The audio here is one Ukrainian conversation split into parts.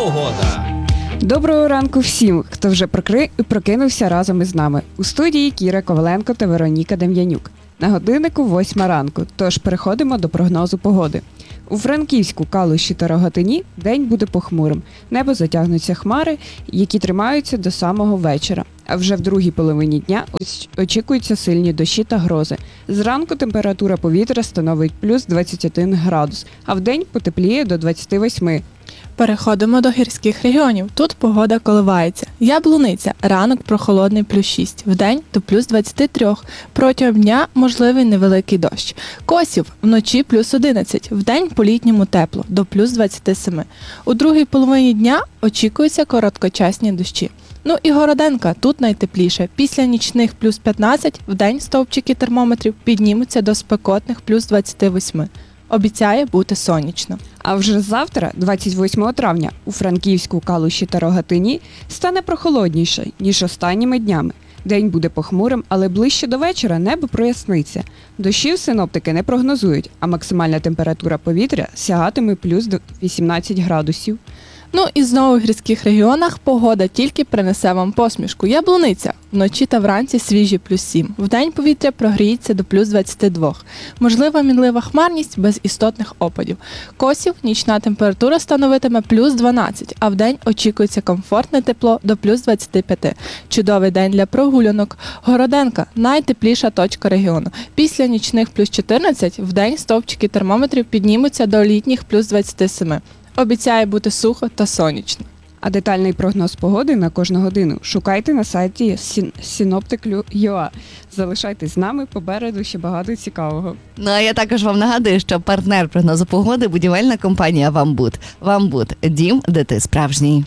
Погода. Доброго ранку всім, хто вже прокинувся разом із нами. У студії Кіра Коваленко та Вероніка Дем'янюк. На годиннику 8 ранку, тож переходимо до прогнозу погоди. У Франківську, Калуші та Рогатині день буде похмурим. Небо затягнуться хмари, які тримаються до самого вечора. А вже в другій половині дня очікуються сильні дощі та грози. Зранку температура повітря становить плюс 21 градус, а вдень потепліє до 28. Переходимо до гірських регіонів. Тут погода коливається. Яблуниця. Ранок прохолодний плюс 6. Вдень до плюс 23. Протягом дня можливий невеликий дощ. Косів. Вночі плюс 11. Вдень по-літньому тепло до плюс 27. У другій половині дня очікуються короткочасні дощі. Ну і Городенка. Тут найтепліше. Після нічних плюс 15. Вдень стовпчики термометрів піднімуться до спекотних плюс 28. Обіцяє бути сонячно. А вже завтра, 28 травня, у Франківську, Калуші та Рогатині стане прохолодніше, ніж останніми днями. День буде похмурим, але ближче до вечора небо проясниться. Дощів синоптики не прогнозують, а максимальна температура повітря сягатиме плюс 18 градусів. Ну і знову в гірських регіонах погода тільки принесе вам посмішку. Яблуниця. Вночі та вранці свіжі плюс 7. Вдень повітря прогріється до плюс 22. Можлива мінлива хмарність без істотних опадів. Косів нічна температура становитиме плюс 12, а вдень очікується комфортне тепло до плюс 25. Чудовий день для прогулянок. Городенка – найтепліша точка регіону. Після нічних плюс 14 вдень стовпчики термометрів піднімуться до літніх плюс 27. Обіцяє бути сухо та сонячно. А детальний прогноз погоди на кожну годину шукайте на сайті Synoptic.ua. Залишайтесь з нами, попереду ще багато цікавого. Ну а я також вам нагадую, що партнер прогнозу погоди – будівельна компанія «Вамбуд». «Вамбуд» – дім, де ти справжній.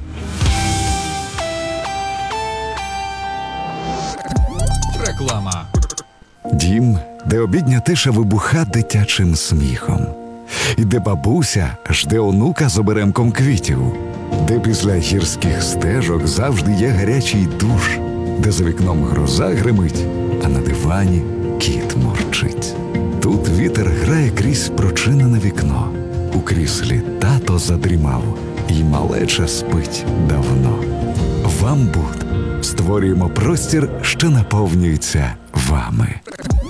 Реклама. Дім, де обідня тиша вибуха дитячим сміхом. І де бабуся жде онука з оберемком квітів. Де після гірських стежок завжди є гарячий душ. Де за вікном гроза гримить, а на дивані кіт мурчить. Тут вітер грає крізь прочинене вікно. У кріслі тато задрімав, і малеча спить давно. «Вамбуд» створюємо простір, що наповнюється вами.